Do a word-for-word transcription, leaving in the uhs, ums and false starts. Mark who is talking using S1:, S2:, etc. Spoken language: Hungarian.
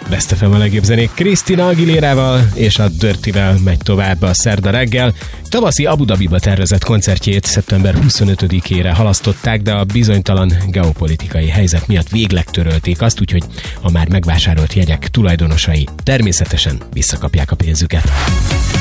S1: Best ef em a legjobb zenék Christina Aguilérával és a Dirtyvel megy tovább a szerda reggel. Tavaszi Abu Dhabiba tervezett koncertjét szeptember huszonötödikére halasztották, de a bizonytalan geopolitikai helyzet miatt végleg törölték azt, úgyhogy a már megvásárolt jegyek tulajdonosai természetesen visszakapják a pénzüket.